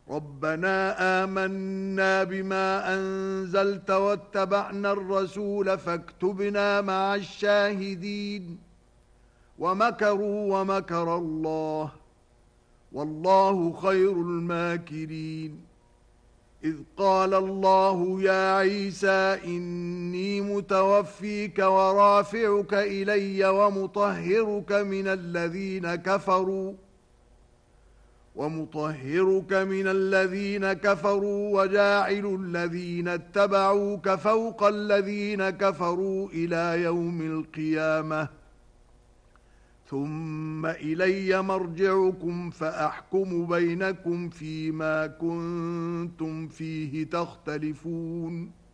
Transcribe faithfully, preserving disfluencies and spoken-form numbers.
ربنا آمنا بما أنزلت واتبعنا الرسول فاكتبنا مع الشاهدين ومكروا ومكر الله والله خير الماكرين إذ قال الله يا عيسى إني متوفيك ورافعك إلي ومطهرك من الذين كفروا ومطهرك من الذين كفروا وجاعل الذين اتبعوك فوق الذين كفروا إلى يوم القيامة ثم إلي مرجعكم فأحكم بينكم فيما كنتم فيه تختلفون